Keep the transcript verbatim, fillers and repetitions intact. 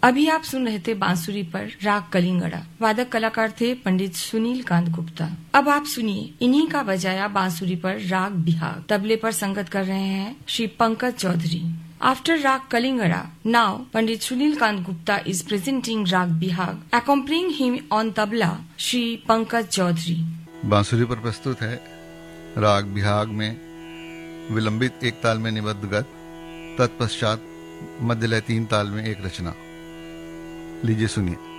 अभी आप सुन रहे थे बांसुरी पर राग कलिंगड़ा। वादक कलाकार थे पंडित सुनील कांत गुप्ता। अब आप सुनिए इन्हीं का बजाया बांसुरी पर राग बिहाग। तबले पर संगत कर रहे हैं Shri Pankaj Chaudhary. After Rag Kalingara, now Pandit Sunil Kant Gupta is presenting Rag Bihag. Accompanying him on tabla, Shri Pankaj Chaudhary. बांसुरी पर प्रस्तुत है राग बिहाग में विलंबित एक ताल में निबद्ध गत, तत्पश्चात मध्यलय तीन ताल में एक रचना। लीजिए सुनिए।